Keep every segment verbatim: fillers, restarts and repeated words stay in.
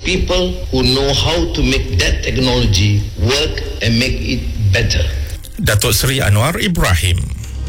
people who know how to make that technology work and make it better. Datuk Seri Anwar Ibrahim.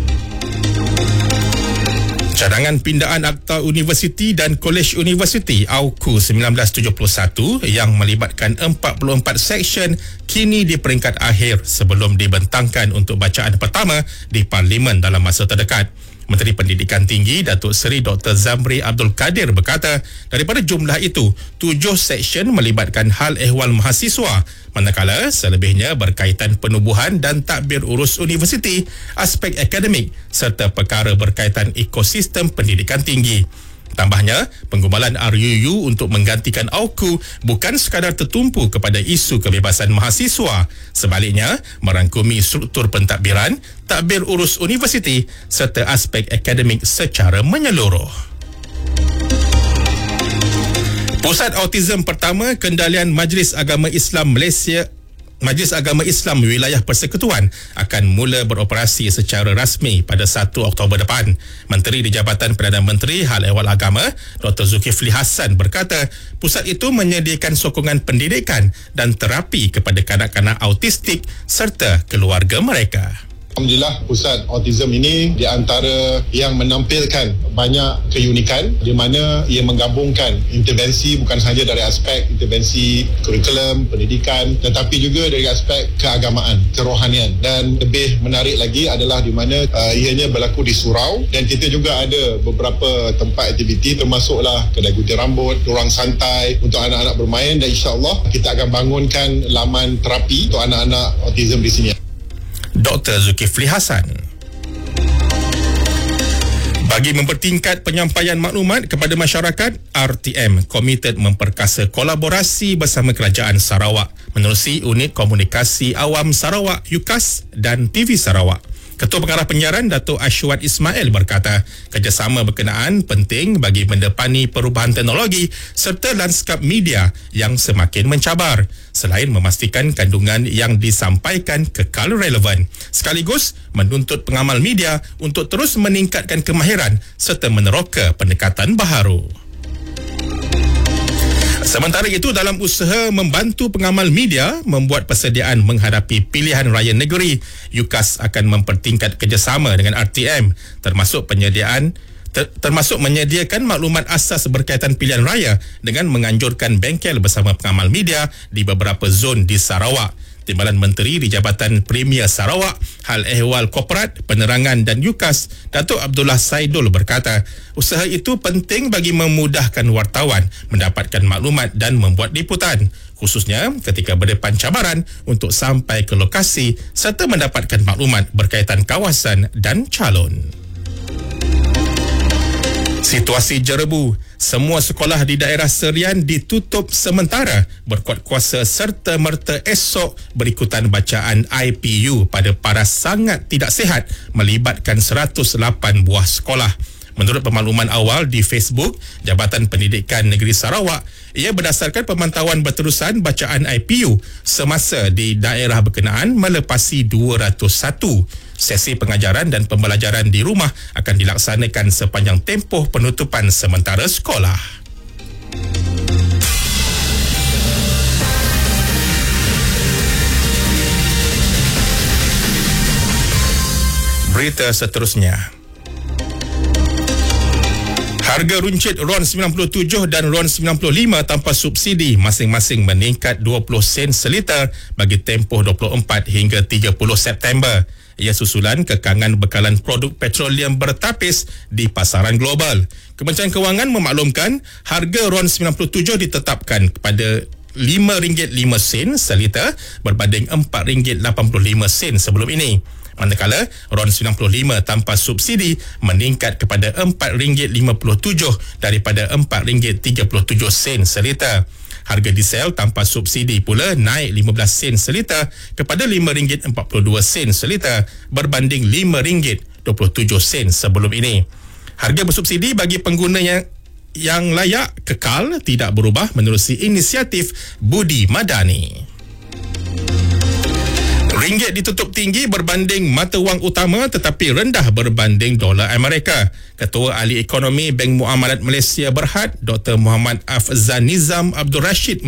Cadangan pindaan Akta Universiti dan Kolej Universiti A U K U sembilan belas tujuh puluh satu yang melibatkan empat puluh empat seksyen kini di peringkat akhir sebelum dibentangkan untuk bacaan pertama di Parlimen dalam masa terdekat. Menteri Pendidikan Tinggi Datuk Seri Doktor Zamri Abdul Kadir berkata, daripada jumlah itu, tujuh seksyen melibatkan hal ehwal mahasiswa, manakala selebihnya berkaitan penubuhan dan tadbir urus universiti, aspek akademik serta perkara berkaitan ekosistem pendidikan tinggi. Tambahnya, penggubalan R U U untuk menggantikan A U K U bukan sekadar tertumpu kepada isu kebebasan mahasiswa. Sebaliknya, merangkumi struktur pentadbiran, tadbir urus universiti serta aspek akademik secara menyeluruh. Pusat Autism Pertama Kendalian Majlis Agama Islam Malaysia Majlis Agama Islam Wilayah Persekutuan akan mula beroperasi secara rasmi pada satu Oktober depan. Menteri di Jabatan Perdana Menteri Hal Ehwal Agama, Doktor Zulkifli Hassan berkata, pusat itu menyediakan sokongan pendidikan dan terapi kepada kanak-kanak autistik serta keluarga mereka. Alhamdulillah, pusat autism ini di antara yang menampilkan banyak keunikan di mana ia menggabungkan intervensi bukan sahaja dari aspek intervensi kurikulum, pendidikan, tetapi juga dari aspek keagamaan, kerohanian. Dan lebih menarik lagi adalah di mana uh, ianya berlaku di surau dan kita juga ada beberapa tempat aktiviti termasuklah kedai gunting rambut, ruang santai untuk anak-anak bermain dan insya-Allah kita akan bangunkan laman terapi untuk anak-anak autism di sini. Doktor Zulkifli Hassan. Bagi mempertingkat penyampaian maklumat kepada masyarakat, R T M komited memperkasa kolaborasi bersama Kerajaan Sarawak menerusi Unit Komunikasi Awam Sarawak U K A S dan T V Sarawak. Ketua Pengarah Penyiaran Datuk Ashwat Ismail berkata, kerjasama berkenaan penting bagi mendepani perubahan teknologi serta lanskap media yang semakin mencabar, selain memastikan kandungan yang disampaikan kekal relevan, sekaligus menuntut pengamal media untuk terus meningkatkan kemahiran serta meneroka pendekatan baharu. Sementara itu, dalam usaha membantu pengamal media membuat persediaan menghadapi pilihan raya negeri, U K A S akan mempertingkat kerjasama dengan R T M termasuk penyediaan ter, termasuk menyediakan maklumat asas berkaitan pilihan raya dengan menganjurkan bengkel bersama pengamal media di beberapa zon di Sarawak. Timbalan Menteri di Jabatan Premier Sarawak, Hal Ehwal Korporat, Penerangan dan U K A S, Datuk Abdullah Saidul berkata, usaha itu penting bagi memudahkan wartawan mendapatkan maklumat dan membuat liputan, khususnya ketika berdepan cabaran untuk sampai ke lokasi serta mendapatkan maklumat berkaitan kawasan dan calon. Situasi jerebu. Semua sekolah di daerah Serian ditutup sementara berkuat kuasa serta merta esok berikutan bacaan I P U pada paras sangat tidak sihat melibatkan seratus lapan buah sekolah. Menurut pemakluman awal di Facebook Jabatan Pendidikan Negeri Sarawak, ia berdasarkan pemantauan berterusan bacaan I P U semasa di daerah berkenaan melepasi dua ratus satu. Sesi pengajaran dan pembelajaran di rumah akan dilaksanakan sepanjang tempoh penutupan sementara sekolah. Berita seterusnya. Harga runcit RON sembilan puluh tujuh dan RON sembilan puluh lima tanpa subsidi masing-masing meningkat dua puluh sen seliter bagi tempoh dua puluh empat hingga tiga puluh September. Ia susulan kekangan bekalan produk petroleum bertapis di pasaran global. Kementerian Kewangan memaklumkan harga RON sembilan puluh tujuh ditetapkan kepada lima ringgit lima sen seliter berbanding empat ringgit lapan puluh lima sen sebelum ini. Manakala RON sembilan puluh lima tanpa subsidi meningkat kepada empat ringgit lima puluh tujuh daripada empat ringgit tiga puluh tujuh sen seliter. Harga diesel tanpa subsidi pula naik lima belas sen seliter kepada lima ringgit empat puluh dua sen seliter berbanding lima ringgit dua puluh tujuh sen sebelum ini. Harga bersubsidi bagi pengguna yang yang layak kekal tidak berubah menerusi inisiatif Budi Madani. Ringgit ditutup tinggi berbanding mata wang utama tetapi rendah berbanding dolar Amerika. Ketua Ahli Ekonomi Bank Muamalat Malaysia Berhad, Doktor Muhammad Afzan Nizam Abdul Rashid